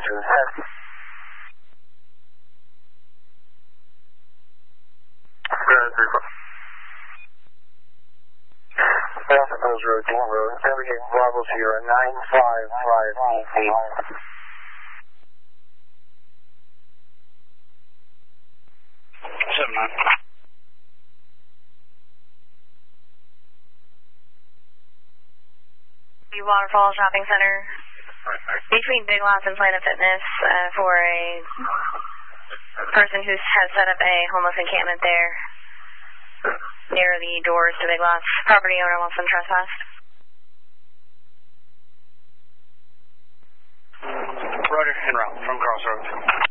Proposed Road, Dean Road, Navigate Bravo Sierra 955. Waterfall Shopping Center between Big Lots and Planet Fitness for a person who has set up a homeless encampment there near the doors to Big Lots. Property owner wants them trespassed. Roger, en route from Crossroads.